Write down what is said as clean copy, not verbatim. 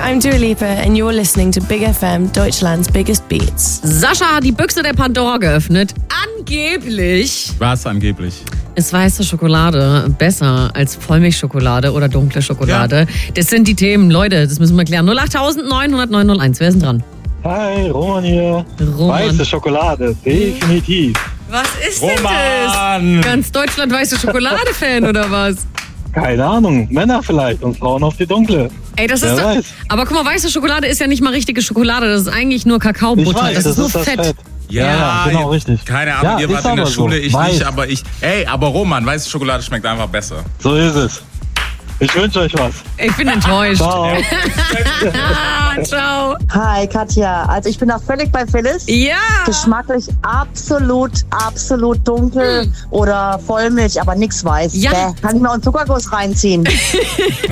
I'm Dua Lipa and you're listening to Big FM, Deutschland's biggest beats. Sascha hat die Büchse der Pandora geöffnet. Angeblich Was angeblich? ist weiße Schokolade besser als Vollmilchschokolade oder dunkle Schokolade. Ja. Das sind die Themen, Leute, das müssen wir klären. 08900 wer ist denn dran? Hi, Roman hier. Roman. Weiße Schokolade, definitiv. Was ist Roman! denn das? Ganz Deutschland weiße Schokolade-Fan oder was? Keine Ahnung, Männer vielleicht und Frauen auf die dunkle. Ey, das Wer ist doch, weiß. aber guck mal, weiße Schokolade ist ja nicht mal richtige Schokolade, das ist eigentlich nur Kakaobutter. Ich weiß, das ist nur das Fett. Ja, genau, richtig. Keine Ahnung, Ja, ihr ist wart in der aber Schule, so. ich Weiß. nicht, aber aber Roman, weiße Schokolade schmeckt einfach besser. So ist es. Ich wünsche euch was. Ich bin enttäuscht. Ciao. Ciao. Hi Katja, also ich bin da völlig bei Phyllis. Ja. Geschmacklich absolut dunkel oder Vollmilch, aber nix weiß. Ja. Kann ich mir auch einen Zuckerguss reinziehen.